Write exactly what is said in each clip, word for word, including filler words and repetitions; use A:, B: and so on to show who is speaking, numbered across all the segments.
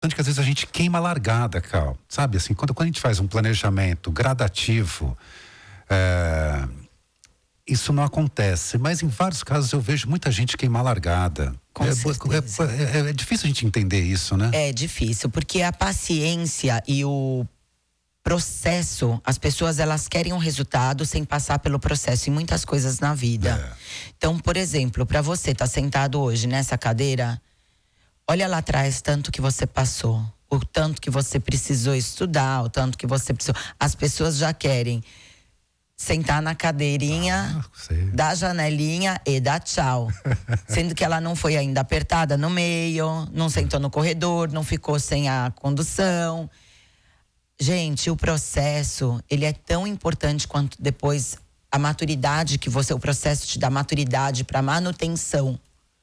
A: Tanto que às vezes a gente queima a largada, Cal. Sabe assim, quando, quando a gente faz um planejamento gradativo, é, isso não acontece. Mas em vários casos eu vejo muita gente queimar a largada.
B: Com
A: é,
B: certeza.
A: É, é, é difícil a gente entender isso, né?
B: É difícil, porque a paciência e o processo, as pessoas elas querem um resultado sem passar pelo processo em muitas coisas na vida.
A: É.
B: Então, por exemplo, para você estar tá sentado hoje nessa cadeira, olha lá atrás tanto que você passou, o tanto que você precisou estudar, o tanto que você precisou. As pessoas já querem sentar na cadeirinha
A: ah,
B: da janelinha e dar tchau. Sendo que ela não foi ainda apertada no meio, não sentou no corredor, não ficou sem a condução. Gente, o processo, ele é tão importante quanto depois a maturidade que você, o processo te dá maturidade para manutenção.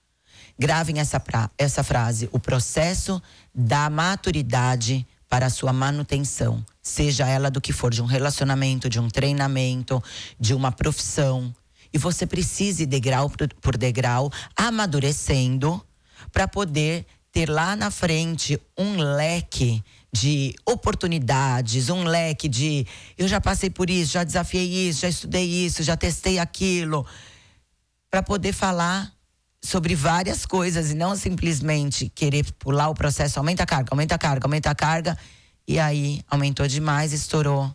B: Gravem essa, pra, essa frase, o processo dá maturidade para a sua manutenção. Seja ela do que for, de um relacionamento, de um treinamento, de uma profissão. E você precisa ir degrau por degrau, amadurecendo, para poder ter lá na frente um leque de oportunidades, um leque de eu já passei por isso, já desafiei isso, já estudei isso, já testei aquilo, para poder falar sobre várias coisas e não simplesmente querer pular o processo, aumenta a carga, aumenta a carga, aumenta a carga, e aí aumentou demais, estourou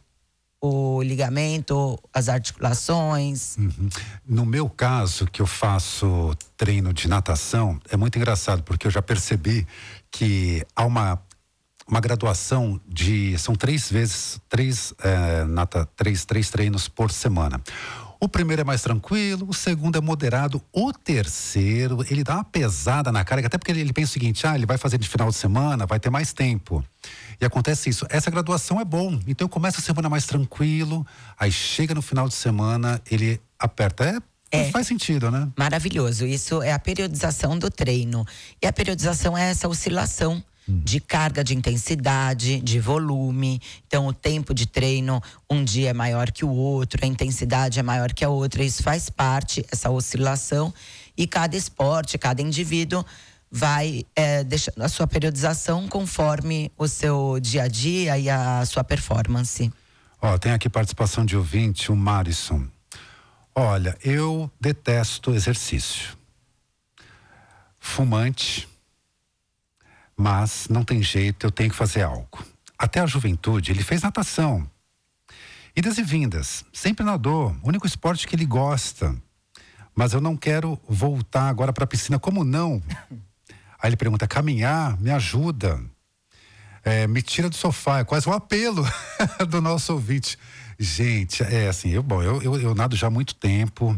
B: o ligamento, as articulações.
A: Uhum. No meu caso, que eu faço treino de natação, é muito engraçado, porque eu já percebi que há uma uma graduação de, são três vezes, três, é, nata, três, três treinos por semana. O primeiro é mais tranquilo, o segundo é moderado, o terceiro, ele dá uma pesada na carga, até porque ele, ele pensa o seguinte, ah, ele vai fazer de final de semana, vai ter mais tempo. E acontece isso, essa graduação é bom, então começa a semana mais tranquilo, aí chega no final de semana, ele aperta, é, é faz sentido, né?
B: Maravilhoso, isso é a periodização do treino. E a periodização é essa oscilação de carga, de intensidade, de volume. Então o tempo de treino um dia é maior que o outro, a intensidade é maior que a outra, isso faz parte, essa oscilação, e cada esporte, cada indivíduo vai é, deixando a sua periodização conforme o seu dia a dia e a sua performance.
A: Ó, tem aqui participação de ouvinte, o Marison. Olha, eu detesto exercício, fumante, mas não tem jeito, eu tenho que fazer algo. Até a juventude, ele fez natação. Idas e vindas, sempre nadou, o único esporte que ele gosta. Mas eu não quero voltar agora para a piscina, como não? Aí ele pergunta, caminhar, me ajuda. É, me tira do sofá, é quase um apelo do nosso ouvinte. Gente, é assim, eu, bom, eu, eu, eu nado já há muito tempo.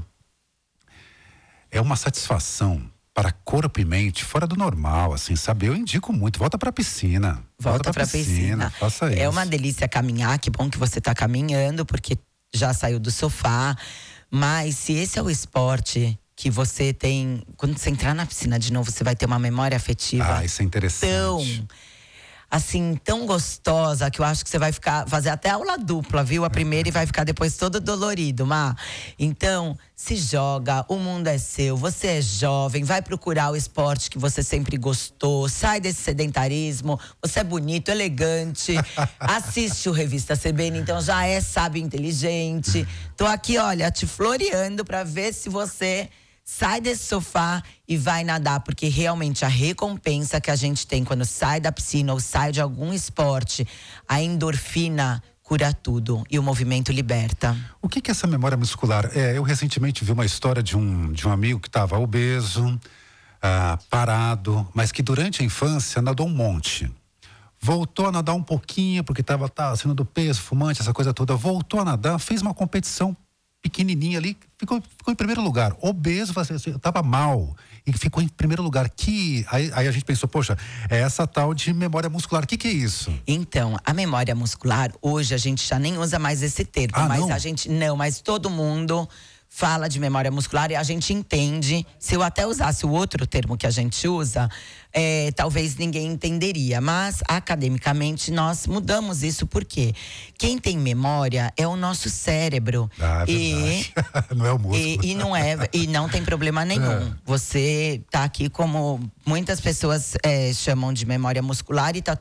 A: É uma satisfação para corpo e mente, fora do normal, assim, sabe? Eu indico muito, volta pra piscina.
B: Volta, volta pra, pra piscina. piscina.
A: Faça isso.
B: É uma delícia caminhar, que bom que você tá caminhando, porque já saiu do sofá. Mas se esse é o esporte que você tem, quando você entrar na piscina de novo, você vai ter uma memória afetiva.
A: Ah, isso é interessante.
B: Tão, assim, tão gostosa, que eu acho que você vai ficar, fazer até aula dupla, viu? A primeira e vai ficar depois todo dolorido, Má. Então, se joga, o mundo é seu, você é jovem, vai procurar o esporte que você sempre gostou, sai desse sedentarismo, você é bonito, elegante, assiste o Revista C B N, então já é sábio, inteligente. Tô aqui, olha, te floreando pra ver se você sai desse sofá e vai nadar, porque realmente a recompensa que a gente tem quando sai da piscina ou sai de algum esporte, a endorfina cura tudo e o movimento liberta.
A: O que que é essa memória muscular? É, eu recentemente vi uma história de um, de um amigo que estava obeso, ah, parado, mas que durante a infância nadou um monte. Voltou a nadar um pouquinho, porque estava tá, acima do peso, fumante, essa coisa toda. Voltou a nadar, fez uma competição pequenininha ali, ficou, ficou em primeiro lugar. Obeso, estava mal e ficou em primeiro lugar. Que, aí, aí a gente pensou, poxa, é essa tal de memória muscular. O que que é isso?
B: Então, a memória muscular, hoje a gente já nem usa mais esse termo.
A: Ah,
B: mas
A: não?
B: a gente, não, mas todo mundo fala de memória muscular e a gente entende. Se eu até usasse o outro termo que a gente usa, é, talvez ninguém entenderia. Mas, academicamente, nós mudamos isso porque quem tem memória é o nosso cérebro.
A: Ah, é
B: e
A: não é o músculo.
B: E, e, não é, e não tem problema nenhum. É. Você tá aqui como muitas pessoas é, chamam de memória muscular e tá